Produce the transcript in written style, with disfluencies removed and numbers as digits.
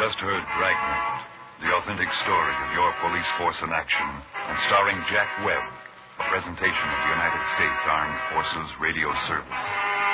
just heard Dragnet, the authentic story of your police force in action, and starring Jack Webb, a presentation of the United States Armed Forces Radio Service.